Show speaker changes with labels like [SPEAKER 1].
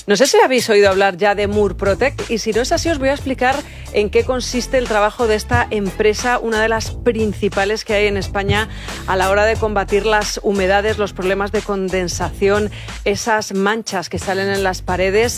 [SPEAKER 1] No sé si habéis oído hablar ya de Murprotec y si no es así os voy a explicar en qué consiste el trabajo de esta empresa, una de las principales que hay en España a la hora de combatir las humedades, los problemas de condensación, esas manchas que salen en las paredes.